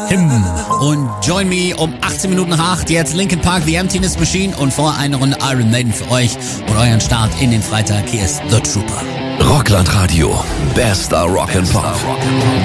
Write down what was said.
Him und Join Me um 18 Minuten nach 8. Jetzt Linkin Park, The Emptiness Machine und vor eine Runde Iron Maiden für euch und euren Start in den Freitag. Hier ist The Trooper. Rockland Radio, bester Rock'n'Pop.